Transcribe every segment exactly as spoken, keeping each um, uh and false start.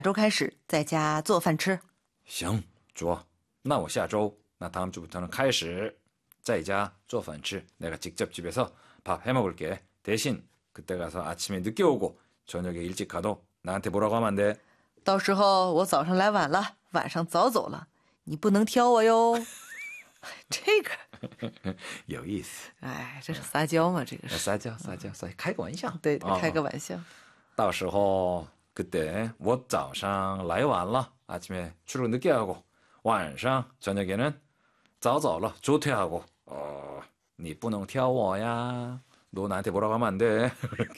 周开始在家做饭吃。 行，좋아。那我下周，那다음 주부터는开始在家做饭吃。 내가 직접 집에서 밥 해먹을게. 대신 그때 가서 아침에 늦게 오고 저녁에 일찍 가도 나한테 뭐라고 하면 안 돼. 到时候我早上来晚了，晚上早走了，你不能挑我哟。这个有意思。 哎，这是撒娇嘛？这个是撒娇，撒娇，撒开个玩笑。 对，开个玩笑。 到时候 그때 我早上来晚了 아침에 출근 늦게 하고 晚上 저녁에는 早走了 조퇴하고 어, 你不能挑我呀. 너 나한테 뭐라고 하면 안 돼.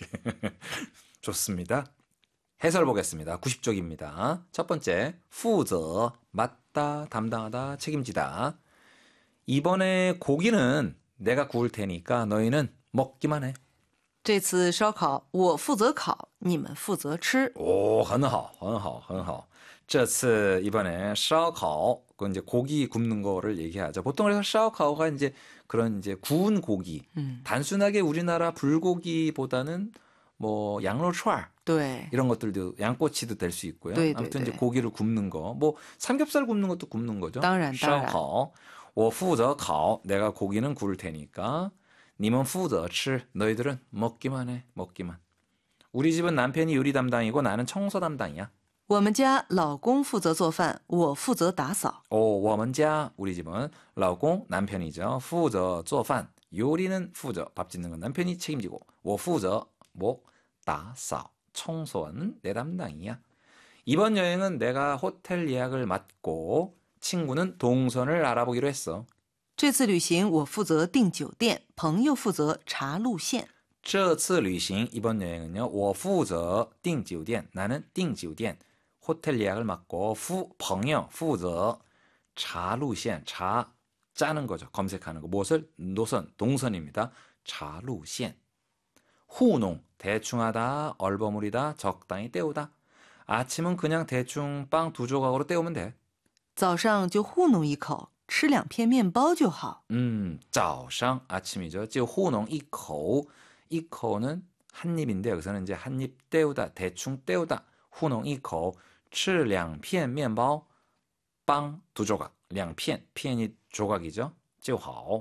좋습니다. 해설 보겠습니다. 구십 쪽입니다. 첫 번째, 负责 맡다, 담당하다, 책임지다. 이번에 고기는 내가 구울 테니까 너희는 먹기만 해. 这次烧烤我负责烤，你们负责吃。 오, 很好,很好,很好. 这次 이번에 烧烤, 그 이제 고기 굽는 거를 얘기하죠. 보통 그래서 烧烤가 이제 그런 이제 구운 고기. 음. 단순하게 우리나라 불고기보다는 뭐 양로추알 네. 이런 것들도 양꼬치도 될 수 있고요. 네, 아무튼 네, 이제 네. 고기를 굽는 거, 뭐 삼겹살 굽는 것도 굽는 거죠. 当然,当然. 烧烤,我负责烤, 내가 고기는 구울 테니까. 你们负责吃, 너희들은 먹기만 해, 먹기만. 우리 집은 남편이 요리 담당이고 나는 청소 담당이야. 我们家老公负责做饭，我负责打扫。 오, 我们家 우리 집은 老公 남편이죠. 负责做饭, 요리는 负责, 밥 짓는 건 남편이 책임지고. 我负责 뭐, 打扫, 청소는 내 담당이야. 이번 여행은 내가 호텔 예약을 맡고 친구는 동선을 알아보기로 했어. 这次旅行我负责订酒店，朋友负责查路线。 这次旅行 이번 여행은요. 我负责订酒店, 나는 订酒店, 호텔 예약을 맡고 夫 朋友 负责查路线, 查짜는 거죠. 검색하는 거. 무엇을? 노선, 동선입니다. 查路线. 후농, 대충 하다, 얼버무리다, 적당히 때우다. 아침은 그냥 대충 빵 두 조각으로 때우면 돼. 早上就糊弄一口，吃两片面包就好。 음, 早上 아침이죠. 就 후농一口, 이口는 한 입인데 여기서는 이제 한 입 때우다, 대충 때우다. 후농一口, 吃两片面包, 빵 두 조각. 两片,片이 조각이죠. 就好.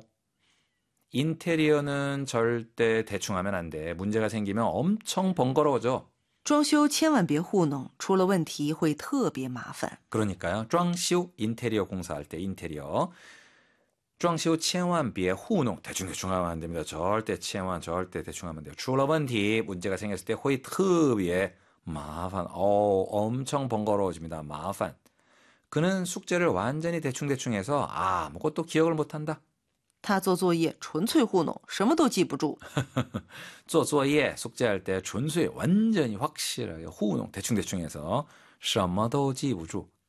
인테리어는 절대 대충 하면 안 돼. 문제가 생기면 엄청 번거로워져. 装修千万别糊弄，出了问题会特别麻烦。 그러니까요. 装修 인테리어 공사할 때 인테리어. 装修千万别糊弄. 대충대충 하면 안 됩니다. 절대 千万 절대 대충 하면 돼요. 出了问题 문제가 생겼을 때会特别麻烦. 어, 엄청 번거로워집니다. 麻烦. 그는 숙제를 완전히 대충대충 해서 아무것도 기억을 못한다. 他做作业纯粹糊弄，什么都记不住。 做作业 숙제할 때纯粹 완전히 확실하게 후농 대충대충 해서 什么都记不住